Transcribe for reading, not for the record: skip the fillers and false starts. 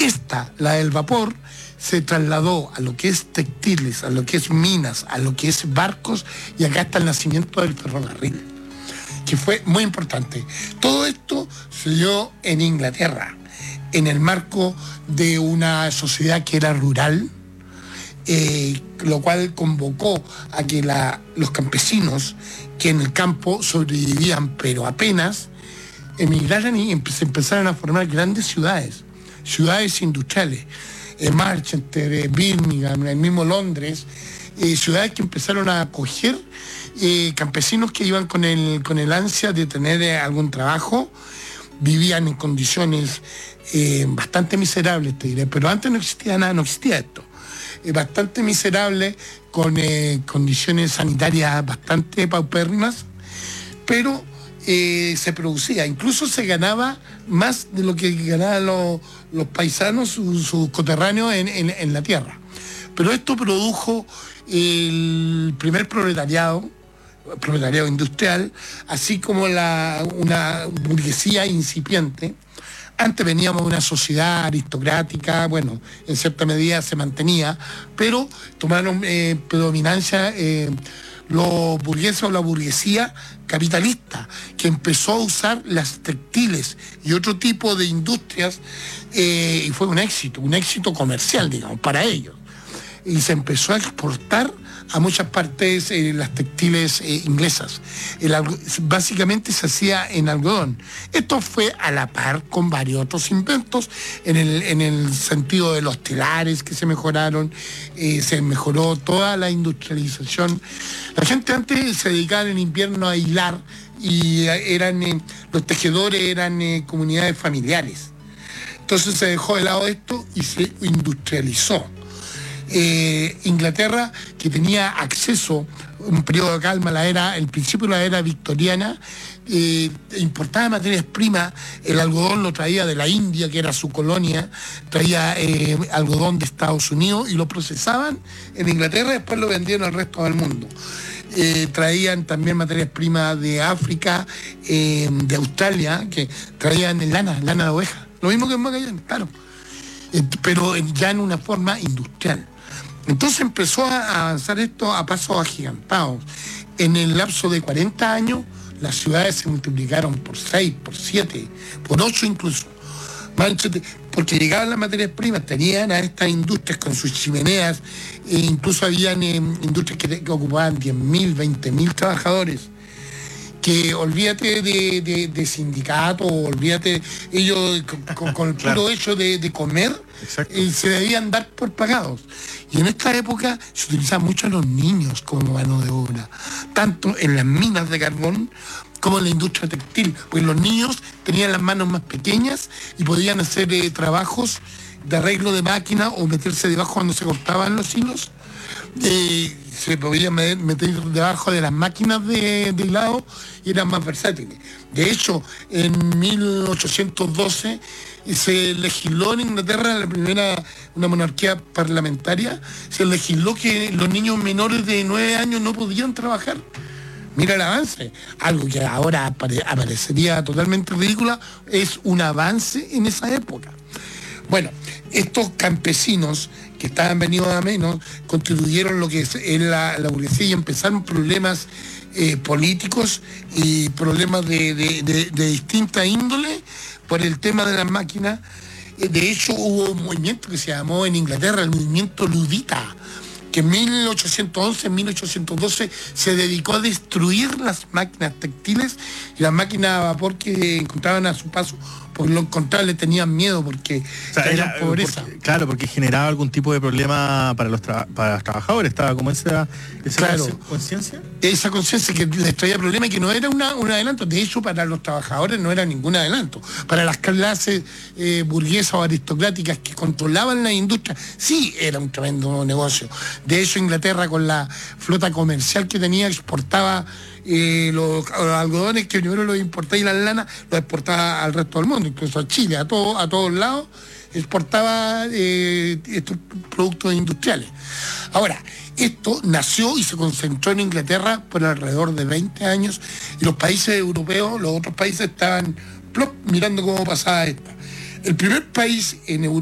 La del vapor, se trasladó a lo que es textiles, a lo que es minas, a lo que es barcos, y acá está el nacimiento del ferrocarril, que fue muy importante. Todo esto se dio en Inglaterra, en el marco de una sociedad que era rural, lo cual convocó a que los campesinos que en el campo sobrevivían pero apenas, emigraran y se empezaron a formar grandes ciudades industriales, Manchester, Birmingham, el mismo Londres, ciudades que empezaron a acoger campesinos que iban con el ansia de tener algún trabajo, vivían en condiciones bastante miserables, te diré, pero antes no existía nada, no existía esto. Bastante miserable, con condiciones sanitarias bastante paupérrimas, pero se producía, incluso se ganaba más de lo que ganaban los paisanos, sus coterráneos en la tierra. Pero esto produjo el primer proletariado industrial, así como una burguesía incipiente. Antes veníamos de una sociedad aristocrática, bueno, en cierta medida se mantenía, pero tomaron predominancia los burgueses o la burguesía capitalista, que empezó a usar las textiles y otro tipo de industrias, y fue un éxito comercial, digamos, para ellos. Y se empezó a exportar a muchas partes las textiles inglesas. Básicamente se hacía en algodón. Esto fue a la par con varios otros inventos en el sentido de los telares que se mejoraron, se mejoró toda la industrialización. La gente antes se dedicaba en invierno a hilar y los tejedores eran comunidades familiares. Entonces se dejó de lado esto y se industrializó. Inglaterra, que tenía acceso, un periodo de calma, el principio de la era victoriana, importaba materias primas. El algodón lo traía de la India, que era su colonia, traía algodón de Estados Unidos y lo procesaban en Inglaterra y después lo vendían al resto del mundo. Traían también materias primas de África, de Australia, que traían lana de oveja, lo mismo que en Magallanes, claro, pero ya en una forma industrial. Entonces empezó a avanzar esto a pasos agigantados. En el lapso de 40 años, las ciudades se multiplicaron por 6, por 7, por 8 incluso. Porque llegaban las materias primas, tenían a estas industrias con sus chimeneas, incluso habían industrias que ocupaban 10.000, 20.000 trabajadores. Que olvídate de sindicatos, olvídate, ellos con el puro hecho de comer, se debían dar por pagados. Y en esta época se utilizaban mucho a los niños como mano de obra, tanto en las minas de carbón como en la industria textil, pues los niños tenían las manos más pequeñas y podían hacer trabajos de arreglo de máquina o meterse debajo cuando se cortaban los hilos. Se podía meter debajo de las máquinas de hilado y eran más versátiles. De hecho, en 1812 se legisló en Inglaterra, una monarquía parlamentaria, se legisló que los niños menores de 9 años no podían trabajar. Mira el avance, algo que ahora aparecería totalmente ridícula, es un avance en esa época. Bueno, estos campesinos que estaban venidos a menos constituyeron lo que es la burguesía y empezaron problemas políticos y problemas de distinta índole por el tema de las máquinas. De hecho, hubo un movimiento que se llamó en Inglaterra el movimiento ludita, que en 1811, en 1812 se dedicó a destruir las máquinas textiles y las máquinas a vapor que encontraban a su paso. Por lo contrario, le tenían miedo porque era pobreza. Porque generaba algún tipo de problema para los trabajadores. Estaba como esa conciencia. Esa conciencia que les traía problemas y que no era un adelanto. De hecho, para los trabajadores no era ningún adelanto. Para las clases burguesas o aristocráticas que controlaban la industria, sí era un tremendo negocio. De hecho, Inglaterra, con la flota comercial que tenía, exportaba los algodones que primero los importaba y las lanas los exportaba al resto del mundo, incluso a Chile, a todos lados exportaba estos productos industriales. Ahora, esto nació y se concentró en Inglaterra por alrededor de 20 años y los países europeos, los otros países estaban mirando cómo pasaba esto. El primer país en Europa